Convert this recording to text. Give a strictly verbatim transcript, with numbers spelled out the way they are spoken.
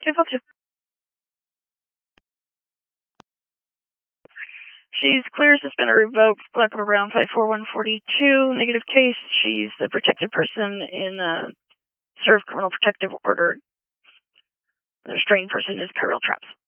two five two. She's clear, suspended, revoked, black around five four one forty-two. Negative case. She's the protected person in the served criminal protective order. The restrained person is Kyril Traps.